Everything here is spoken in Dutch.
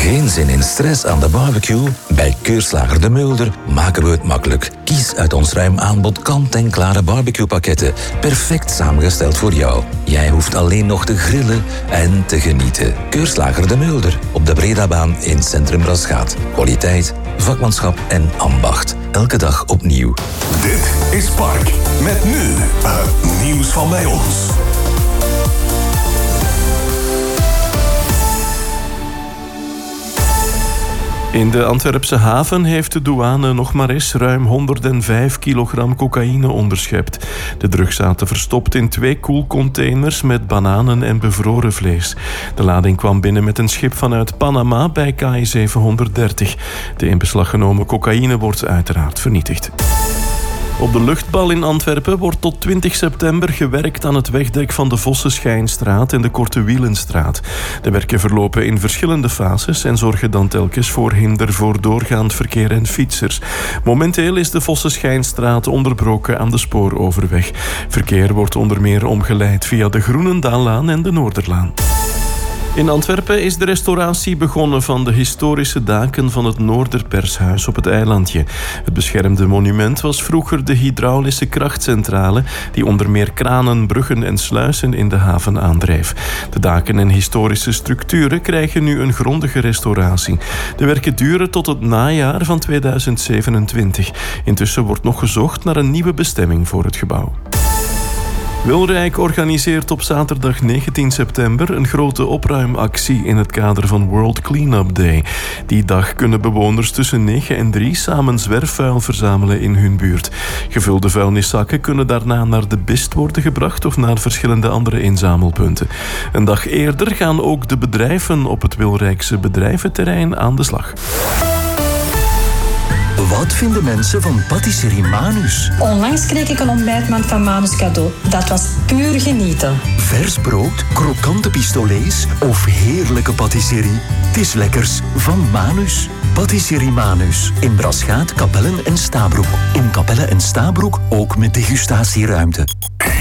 Geen zin in stress aan de barbecue? Bij Keurslager de Mulder maken we het makkelijk. Kies uit ons ruim aanbod kant-en-klare barbecuepakketten. Perfect samengesteld voor jou. Jij hoeft alleen nog te grillen en te genieten. Keurslager de Mulder op de Bredabaan in Centrum Braschaat. Kwaliteit, vakmanschap en ambacht. Elke dag opnieuw. Dit is Park. Met nu het nieuws van bij ons. In de Antwerpse haven heeft de douane nog maar eens ruim 105 kilogram cocaïne onderschept. De drugs zaten verstopt in 2 koelcontainers met bananen en bevroren vlees. De lading kwam binnen met een schip vanuit Panama bij KI 730. De in beslag genomen cocaïne wordt uiteraard vernietigd. Op de luchtbal in Antwerpen wordt tot 20 september gewerkt aan het wegdek van de Vossenschijnstraat en de Korte Wielenstraat. De werken verlopen in verschillende fases en zorgen dan telkens voor hinder voor doorgaand verkeer en fietsers. Momenteel is de Vossenschijnstraat onderbroken aan de spooroverweg. Verkeer wordt onder meer omgeleid via de Groenendaallaan en de Noorderlaan. In Antwerpen is de restauratie begonnen van de historische daken van het Noorderpershuis op het eilandje. Het beschermde monument was vroeger de hydraulische krachtcentrale die onder meer kranen, bruggen en sluizen in de haven aandreef. De daken en historische structuren krijgen nu een grondige restauratie. De werken duren tot het najaar van 2027. Intussen wordt nog gezocht naar een nieuwe bestemming voor het gebouw. Wilrijk organiseert op zaterdag 19 september een grote opruimactie in het kader van World Cleanup Day. Die dag kunnen bewoners tussen 9 en 3 samen zwerfvuil verzamelen in hun buurt. Gevulde vuilniszakken kunnen daarna naar de Bist worden gebracht of naar verschillende andere inzamelpunten. Een dag eerder gaan ook de bedrijven op het Wilrijkse bedrijventerrein aan de slag. Wat vinden mensen van patisserie Manus? Onlangs kreeg ik een ontbijtmand van Manus cadeau. Dat was puur genieten. Vers brood, krokante pistolets of heerlijke patisserie. Het is lekkers van Manus. Patisserie Manus. In Braschaat, Kapellen en Stabroek. In Kapellen en Stabroek ook met degustatieruimte.